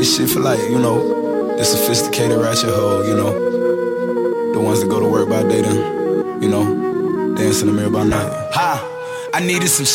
This shit for like, the sophisticated ratchet hoe, the ones that go to work by day then, dance in the mirror by night. Ha! I needed some